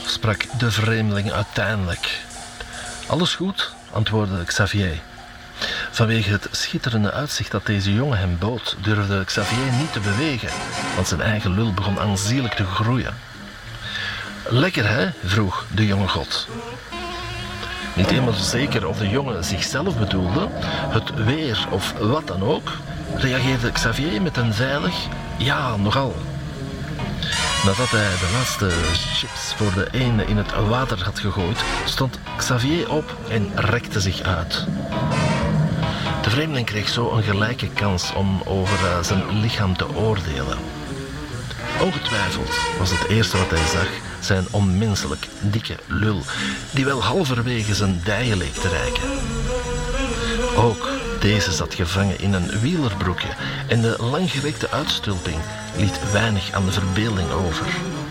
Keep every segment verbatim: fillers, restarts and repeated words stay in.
sprak de vreemdeling uiteindelijk. Alles goed, antwoordde Xavier. Vanwege het schitterende uitzicht dat deze jongen hem bood, durfde Xavier niet te bewegen, want zijn eigen lul begon aanzienlijk te groeien. Lekker, hè? Vroeg de jonge god. Niet helemaal zeker of de jongen zichzelf bedoelde, het weer of wat dan ook, reageerde Xavier met een veilig ja, nogal. Nadat hij de laatste chips voor de ene in het water had gegooid, stond Xavier op en rekte zich uit. De vreemdeling kreeg zo een gelijke kans om over uh, zijn lichaam te oordelen. Ongetwijfeld was het eerste wat hij zag zijn onmenselijk dikke lul, die wel halverwege zijn dijen leek te reiken. Ook deze zat gevangen in een wielerbroekje en de langgerekte uitstulping liet weinig aan de verbeelding over.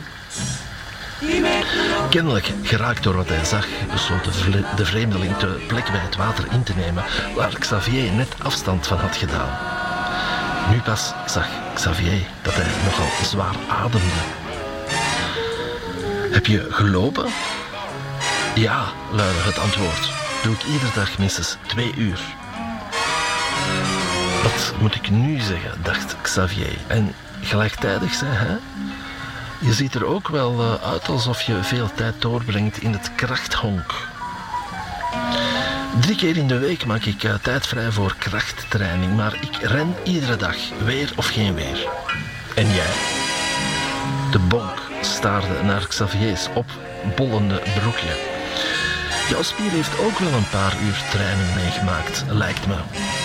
Kennelijk geraakt door wat hij zag, besloot de vreemdeling de plek bij het water in te nemen waar Xavier net afstand van had gedaan. Nu pas zag Xavier dat hij nogal zwaar ademde. Heb je gelopen? Ja, luidde het antwoord. Doe ik iedere dag minstens twee uur. Wat moet ik nu zeggen, dacht Xavier. En gelijktijdig zei hij: je ziet er ook wel uit alsof je veel tijd doorbrengt in het krachthonk. Drie keer in de week maak ik uh, tijd vrij voor krachttraining, maar ik ren iedere dag, weer of geen weer. En jij? De bonk staarde naar Xaviers opbollende broekje. Jouw spier heeft ook wel een paar uur training meegemaakt, lijkt me.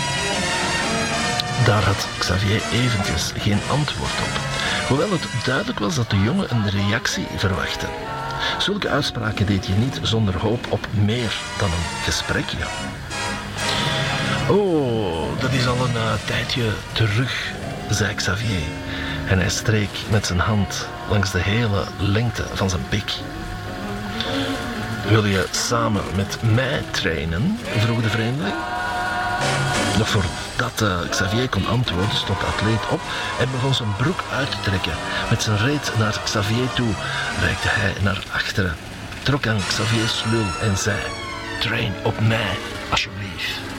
Daar had Xavier eventjes geen antwoord op, hoewel het duidelijk was dat de jongen een reactie verwachtte. Zulke uitspraken deed je niet zonder hoop op meer dan een gesprekje. Oh, dat is al een uh, tijdje terug, zei Xavier. En hij streek met zijn hand langs de hele lengte van zijn pik. Wil je samen met mij trainen? Vroeg de vreemdeling. Nog voordat uh, Xavier kon antwoorden, stond de atleet op en begon zijn broek uit te trekken. Met zijn reet naar Xavier toe reikte hij naar achteren, trok aan Xavier's lul en zei: train op mij, alsjeblieft.